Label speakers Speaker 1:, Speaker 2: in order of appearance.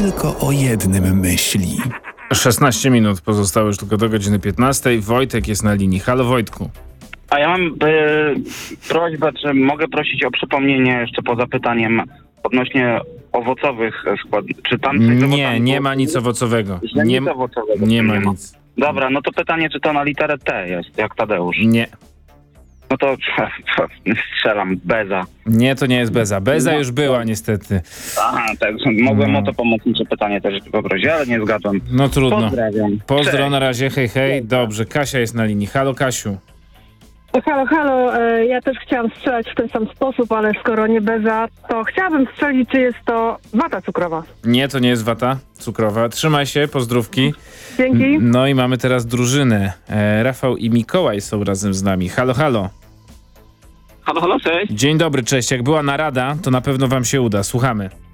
Speaker 1: tylko o jednym myśli.
Speaker 2: 16 minut pozostało już tylko do godziny 15. Wojtek jest na linii. Halo Wojtku.
Speaker 3: A ja mam prośbę, czy mogę prosić o przypomnienie jeszcze poza pytaniem odnośnie owocowych składników. Czy tam coś z owocami
Speaker 2: Nie
Speaker 3: było?
Speaker 2: ma nic owocowego.
Speaker 3: Że nic owocowego.
Speaker 2: Nie ma nic.
Speaker 3: Dobra, no to pytanie, czy to na literę T jest, jak Tadeusz?
Speaker 2: Nie.
Speaker 3: No to strzelam, beza.
Speaker 2: Nie, to nie jest beza. Beza już była niestety.
Speaker 3: Aha, tak, mogłem o to pomocnicze pytanie też poprosić, ale nie zgadłem.
Speaker 2: No trudno.
Speaker 3: Pozdrawiam.
Speaker 2: Pozdro
Speaker 3: Cześć.
Speaker 2: na razie, hej, hej. Dobrze, Kasia jest na linii. Halo Kasiu.
Speaker 4: Halo, halo, ja też chciałam strzelać w ten sam sposób, ale skoro nie beza, to chciałabym strzelić, czy jest to wata cukrowa.
Speaker 2: Nie, to nie jest wata cukrowa. Trzymaj się, pozdrówki.
Speaker 4: Dzięki.
Speaker 2: No i mamy teraz drużynę. Rafał i Mikołaj są razem z nami. Halo, halo.
Speaker 3: Halo, cześć.
Speaker 2: Dzień dobry, cześć. Jak była narada, to na pewno wam się uda. Słuchamy.